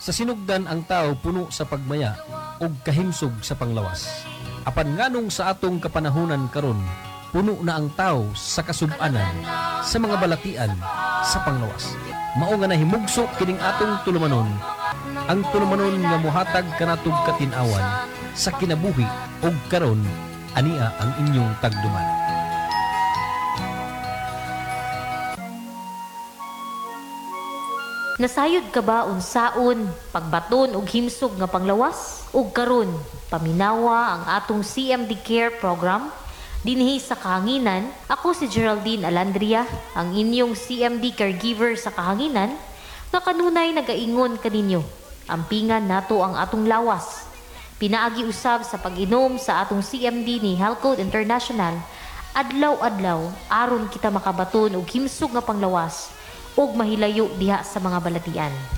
Sa sinugdan ang tao puno sa pagmaya ug kahimsog sa panglawas. Apan nganong sa atong kapanahunan karon, puno na ang tao sa kasub-anan, sa mga balatian, sa panglawas. Mao nga nahimugso kining atong tulumanon, ang tulumanon nga mohatag kanatog katin-awan sa kinabuhi ug karon ania ang inyong tagduman. Nasayod ka ba unsaon, pagbaton ug himsog nga panglawas? Ug karon, paminawa ang atong CMD Care Program? Dinhi sa Kahanginan, ako si Geraldine Alandria, ang inyong CMD caregiver sa Kahanginan, nga kanunay nagaingon kaninyo. Ampingan nato ang atong lawas. Pinaagi usab sa pag-inom sa atong CMD ni Health Code International, adlaw-adlaw aron kita makabaton og himsog nga panglawas ug mahilayo diha sa mga balatian.